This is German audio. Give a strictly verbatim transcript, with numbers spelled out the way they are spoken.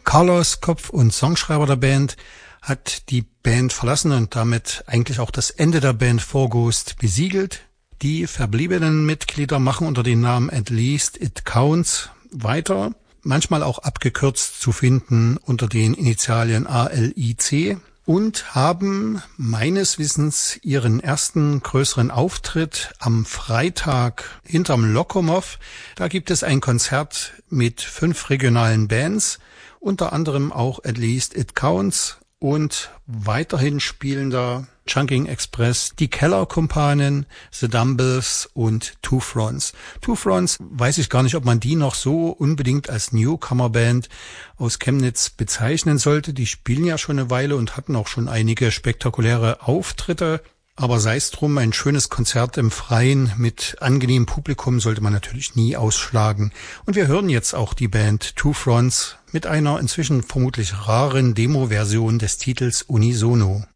Carlos, Kopf und Songschreiber der Band, hat die Band verlassen und damit eigentlich auch das Ende der Band Four Ghost besiegelt. Die verbliebenen Mitglieder machen unter dem Namen At Least It Counts weiter, manchmal auch abgekürzt zu finden unter den Initialien A L I C, und haben meines Wissens ihren ersten größeren Auftritt am Freitag hinterm Lokomov. Da gibt es ein Konzert mit fünf regionalen Bands, unter anderem auch At Least It Counts, und weiterhin spielen da Chunking Express, die Keller-Kumpanen, The Dumbles und Two Fronts. Two Fronts, weiß ich gar nicht, ob man die noch so unbedingt als Newcomer-Band aus Chemnitz bezeichnen sollte. Die spielen ja schon eine Weile und hatten auch schon einige spektakuläre Auftritte. Aber sei es drum, ein schönes Konzert im Freien mit angenehmem Publikum sollte man natürlich nie ausschlagen. Und wir hören jetzt auch die Band Two Fronts mit einer inzwischen vermutlich raren Demo-Version des Titels Unisono.